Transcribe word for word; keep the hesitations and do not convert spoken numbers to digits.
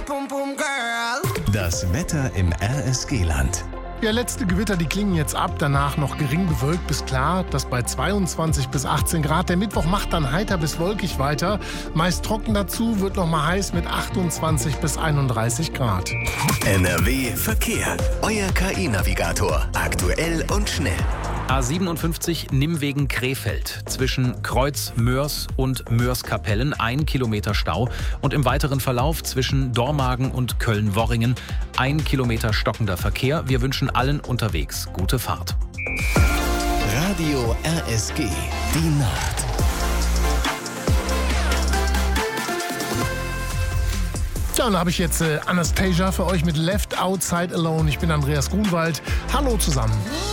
Das Wetter im R S G-Land. Ja, letzte Gewitter, die klingen jetzt ab, danach noch gering bewölkt bis klar, das bei zweiundzwanzig bis achtzehn Grad. Der Mittwoch macht dann heiter bis wolkig weiter, meist trocken dazu, wird noch mal heiß mit achtundzwanzig bis einunddreißig Grad. N R W Verkehr, euer K I-Navigator, aktuell und schnell. A siebenundfünfzig Nimwegen-Krefeld zwischen Kreuz Mörs und Mörs-Kapellen ein Kilometer Stau und im weiteren Verlauf zwischen Dormagen und Köln-Worringen ein Kilometer stockender Verkehr. Wir wünschen allen unterwegs gute Fahrt. Radio R S G, die Nacht. Tja, und da habe ich jetzt äh, Anastasia für euch mit Left Outside Alone. Ich bin Andreas Grunwald. Hallo zusammen.